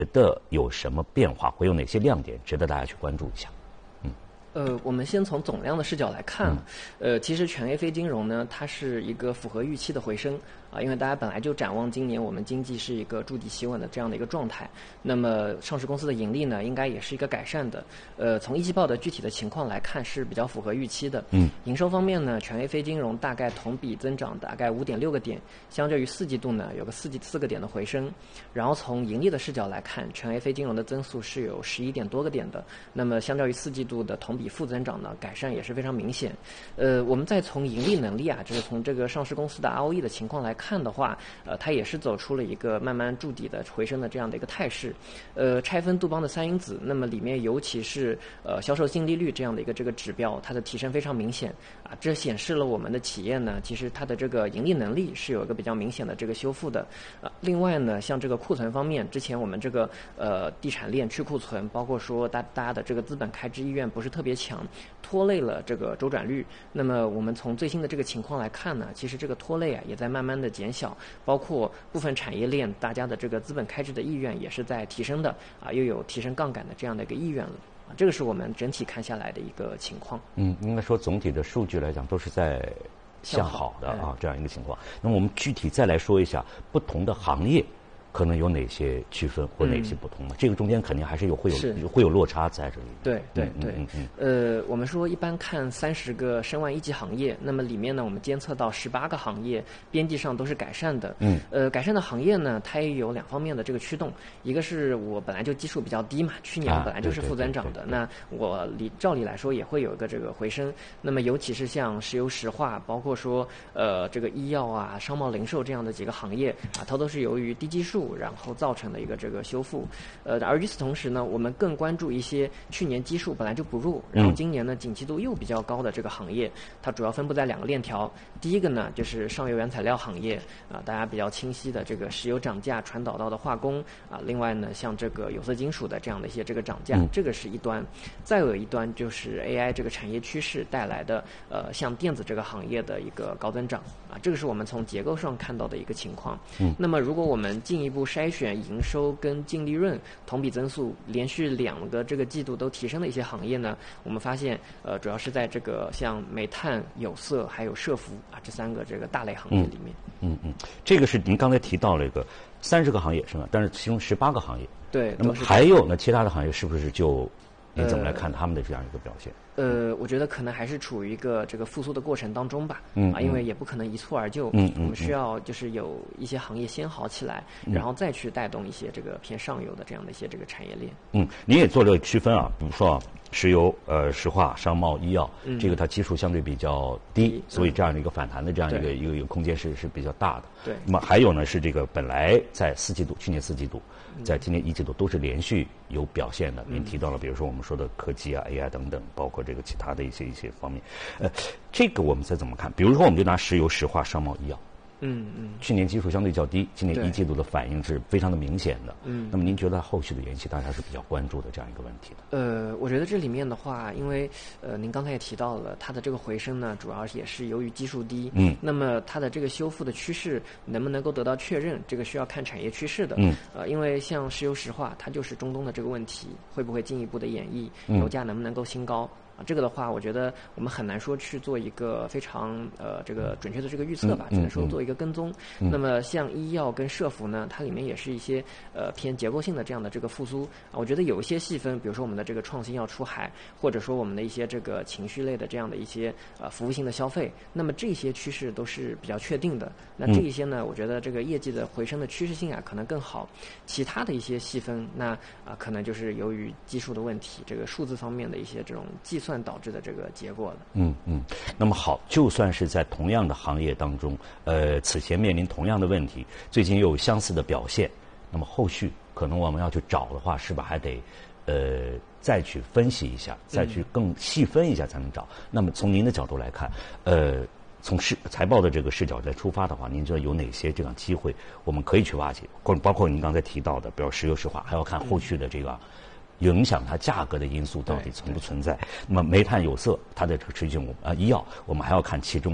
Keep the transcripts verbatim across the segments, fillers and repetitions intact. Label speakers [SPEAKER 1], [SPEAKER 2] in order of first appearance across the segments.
[SPEAKER 1] 的有什么变化，会有哪些亮点值得大家去关注一下？
[SPEAKER 2] 呃，我们先从总量的视角来看，呃，其实全 A 非金融呢，它是一个符合预期的回升啊，因为大家本来就展望今年我们经济是一个筑底企稳的这样的一个状态，那么上市公司的盈利呢，应该也是一个改善的。呃，从一季报的具体的情况来看，是比较符合预期的。嗯，营收方面呢，全 A 非金融大概同比增长大概五点六个点，相较于四季度呢，有个四季四个点的回升。然后从盈利的视角来看，全 A 非金融的增速是有十一点多个点的，那么相较于四季度的同比比负增长呢，改善也是非常明显。呃，我们再从盈利能力啊，就是从这个上市公司的 R O E 的情况来看的话，呃，它也是走出了一个慢慢筑底的回升的这样的一个态势。呃，拆分杜邦的三因子，那么里面尤其是呃销售净利率这样的一个这个指标，它的提升非常明显啊，这显示了我们的企业呢，其实它的这个盈利能力是有一个比较明显的这个修复的。啊，另外呢，像这个库存方面，之前我们这个呃地产链去库存，包括说大大家的这个资本开支意愿不是特别强，拖累了这个周转率。那么我们从最新的这个情况来看呢，其实这个拖累啊也在慢慢的减小，包括部分产业链大家的这个资本开支的意愿也是在提升的啊，又有提升杠杆的这样的一个意愿了。啊，这个是我们整体看下来的一个情况。
[SPEAKER 1] 嗯，应该说总体的数据来讲都是在向好的啊，这样一个情况。那么我们具体再来说一下不同的行业可能有哪些区分或哪些不同呢？嗯、这个中间肯定还是有会有会有落差在这里。
[SPEAKER 2] 对对对，嗯嗯嗯、呃，我们说一般看三十个申万一级行业，那么里面呢，我们监测到十八个行业边际上都是改善的。嗯，呃，改善的行业呢，它也有两方面的这个驱动，一个是我本来就基数比较低嘛，去年本来就是负增长的，啊、那我理照理来说也会有一个这个回升。那么尤其是像石油石化，包括说呃这个医药啊、商贸零售这样的几个行业啊，它都是由于低基数。然后造成的一个这个修复，呃，而与此同时呢，我们更关注一些去年基数本来就不弱，然后今年呢景气度又比较高的这个行业，它主要分布在两个链条。第一个呢就是上游原材料行业啊，大家比较清晰的这个石油涨价传导到的化工啊，另外呢像这个有色金属的这样的一些这个涨价，嗯、这个是一端。再有一端就是 A I 这个产业趋势带来的呃像电子这个行业的一个高增长啊，这个是我们从结构上看到的一个情况。嗯，那么如果我们进一步筛选营收跟净利润同比增速连续两个这个季度都提升的一些行业呢，我们发现呃主要是在这个像煤炭、有色还有社服啊这三个这个大类行业里面。
[SPEAKER 1] 嗯 嗯, 嗯，这个是您刚才提到了一个三十个行业是吧？但是其中十八个行业。
[SPEAKER 2] 对。
[SPEAKER 1] 那么还有呢，其他的行业是不是就您怎么来看他们的这样一个表现？
[SPEAKER 2] 呃，我觉得可能还是处于一个这个复苏的过程当中吧。嗯。啊，因为也不可能一蹴而就。嗯嗯。我们需要就是有一些行业先好起来，嗯、然后再去带动一些这个偏上游的这样的一些这个产业链。
[SPEAKER 1] 嗯，您也做了区分啊，比如说啊，石油、呃，石化、商贸、医药，嗯、这个它基数相对比较低，嗯、所以这样的一个反弹的这样一个一个一个空间是是比较大的。
[SPEAKER 2] 对。
[SPEAKER 1] 那么还有呢，是这个本来在四季度，去年四季度。在今年一季度都是连续有表现的，您提到了，比如说我们说的科技啊、A I 等等，包括这个其他的一些一些方面，呃，这个我们再怎么看？比如说，我们就拿石油、石化、商贸、医药，
[SPEAKER 2] 嗯嗯，
[SPEAKER 1] 去年基数相对较低，今年一季度的反应是非常的明显的。嗯，那么您觉得后续的延期，大家是比较关注的这样一个问题的？
[SPEAKER 2] 呃，我觉得这里面的话，因为呃，您刚才也提到了，它的这个回升呢，主要也是由于基数低。嗯，那么它的这个修复的趋势能不能够得到确认，这个需要看产业趋势的。嗯，呃，因为像石油石化，它就是中东的这个问题，会不会进一步的演绎？油价能不能够新高？这个的话，我觉得我们很难说去做一个非常呃这个准确的这个预测吧，只能说做一个跟踪。嗯、那么像医药跟社服呢，它里面也是一些呃偏结构性的这样的这个复苏啊。我觉得有一些细分，比如说我们的这个创新药出海，或者说我们的一些这个情绪类的这样的一些呃服务性的消费，那么这些趋势都是比较确定的。那这一些呢，我觉得这个业绩的回升的趋势性啊可能更好。其他的一些细分，那啊、呃、可能就是由于基数的问题，这个数字方面的一些这种计算导致的这个结果了。
[SPEAKER 1] 嗯嗯，那么好，就算是在同样的行业当中，呃，此前面临同样的问题，最近又有相似的表现，那么后续可能我们要去找的话，是吧？还得呃再去分析一下，再去更细分一下才能找。嗯、那么从您的角度来看，呃，从视财报的这个视角来出发的话，您觉得有哪些这样机会我们可以去挖掘？或者包括您刚才提到的，比如石油石化，还要看后续的这个。嗯影响它价格的因素到底存不存在？那么煤炭有色它的这个持续性啊，医药我们还要看其中的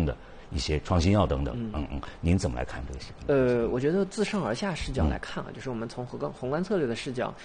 [SPEAKER 1] 一些创新药等等。嗯嗯，您怎么来看这个事情？
[SPEAKER 2] 呃，我觉得自上而下视角来看啊，就是我们从宏观宏观策略的视角，